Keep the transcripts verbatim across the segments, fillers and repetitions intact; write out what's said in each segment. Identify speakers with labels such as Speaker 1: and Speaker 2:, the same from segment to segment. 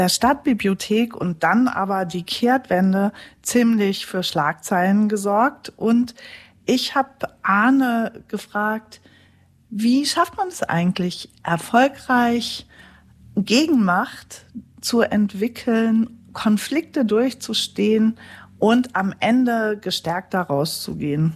Speaker 1: der Stadtbibliothek und dann aber die Kehrtwende ziemlich für Schlagzeilen gesorgt. Und ich habe Arne gefragt, wie schafft man es eigentlich, erfolgreich Gegenmacht zu entwickeln, Konflikte durchzustehen und am Ende gestärkt da rauszugehen?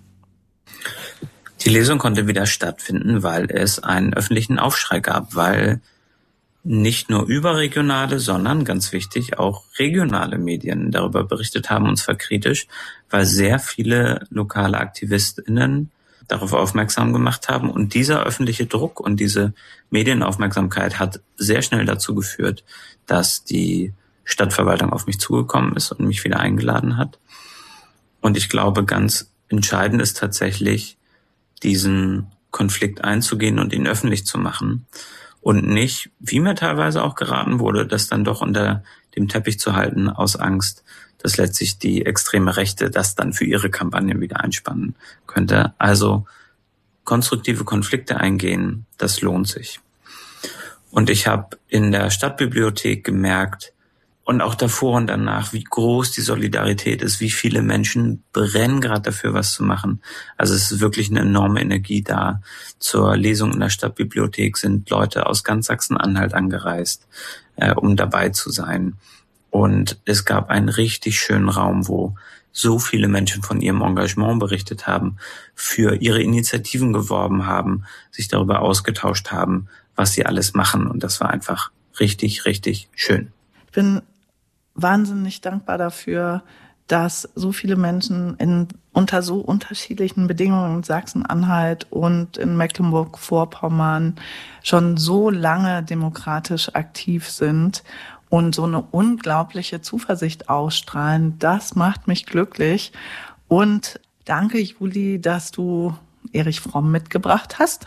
Speaker 2: Die Lesung konnte wieder stattfinden, weil es einen öffentlichen Aufschrei gab, weil nicht nur überregionale, sondern ganz wichtig auch regionale Medien darüber berichtet haben, und zwar kritisch, weil sehr viele lokale AktivistInnen darauf aufmerksam gemacht haben. Und dieser öffentliche Druck und diese Medienaufmerksamkeit hat sehr schnell dazu geführt, dass die Stadtverwaltung auf mich zugekommen ist und mich wieder eingeladen hat. Und ich glaube, ganz entscheidend ist tatsächlich, diesen Konflikt einzugehen und ihn öffentlich zu machen. Und nicht, wie mir teilweise auch geraten wurde, das dann doch unter dem Teppich zu halten, aus Angst, dass letztlich die extreme Rechte das dann für ihre Kampagnen wieder einspannen könnte. Also konstruktive Konflikte eingehen, das lohnt sich. Und ich habe in der Stadtbibliothek gemerkt, und auch davor und danach, wie groß die Solidarität ist, wie viele Menschen brennen gerade dafür, was zu machen. Also es ist wirklich eine enorme Energie da. Zur Lesung in der Stadtbibliothek sind Leute aus ganz Sachsen-Anhalt angereist, äh, um dabei zu sein. Und es gab einen richtig schönen Raum, wo so viele Menschen von ihrem Engagement berichtet haben, für ihre Initiativen geworben haben, sich darüber ausgetauscht haben, was sie alles machen. Und das war einfach richtig, richtig schön.
Speaker 1: Ich bin wahnsinnig dankbar dafür, dass so viele Menschen in, unter so unterschiedlichen Bedingungen in Sachsen-Anhalt und in Mecklenburg-Vorpommern schon so lange demokratisch aktiv sind und so eine unglaubliche Zuversicht ausstrahlen. Das macht mich glücklich. Und danke, Juli, dass du Erich Fromm mitgebracht hast.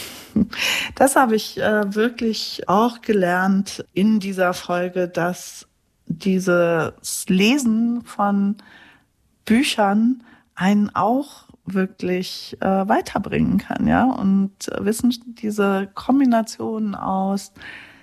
Speaker 1: Das habe ich äh, wirklich auch gelernt in dieser Folge, dass dieses Lesen von Büchern einen auch wirklich äh, weiterbringen kann, ja. Und äh, wissen, diese Kombination aus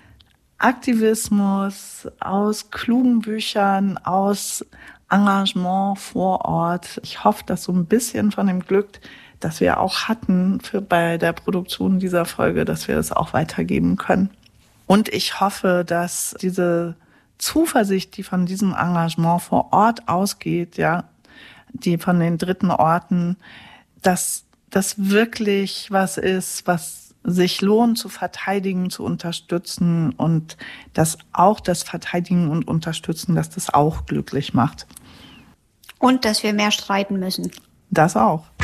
Speaker 1: Aktivismus, aus klugen Büchern, aus Engagement vor Ort. Ich hoffe, dass so ein bisschen von dem Glück, das wir auch hatten für bei der Produktion dieser Folge, dass wir das auch weitergeben können. Und ich hoffe, dass diese Zuversicht, die von diesem Engagement vor Ort ausgeht, ja, die von den dritten Orten, dass das wirklich was ist, was sich lohnt zu verteidigen, zu unterstützen und dass auch das Verteidigen und Unterstützen, dass das auch glücklich macht.
Speaker 3: Und dass wir mehr streiten müssen.
Speaker 1: Das auch.